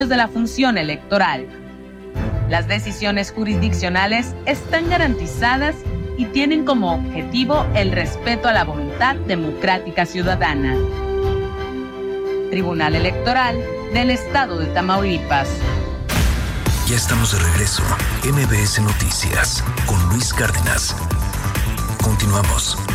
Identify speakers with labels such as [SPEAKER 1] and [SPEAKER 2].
[SPEAKER 1] de la función electoral. Las decisiones jurisdiccionales están garantizadas y tienen como objetivo el respeto a la voluntad democrática ciudadana. Tribunal Electoral del Estado de Tamaulipas.
[SPEAKER 2] Ya estamos de regreso. MBS Noticias con Luis Cárdenas. Continuamos.